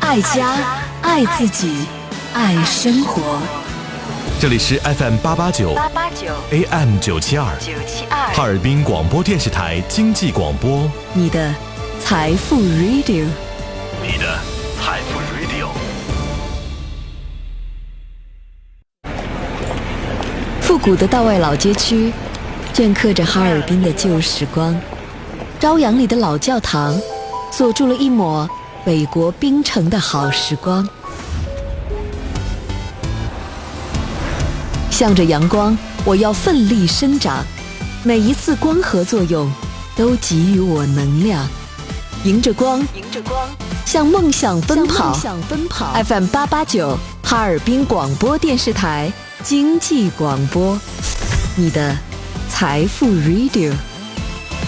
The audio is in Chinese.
爱家，爱自己，爱生活。 这里是 FM889 AM972 哈尔滨广播电视台经济广播， 你的财富 Radio， 你的财富 Radio。 复古的道外老街区镌刻着哈尔滨的旧时光，朝阳里的老教堂锁住了一抹北国冰城的好时光。向着阳光，我要奋力生长，每一次光合作用都给予我能量，迎着光向梦想奔跑。FM889 哈尔滨广播电视台经济广播，你的财富 Radio。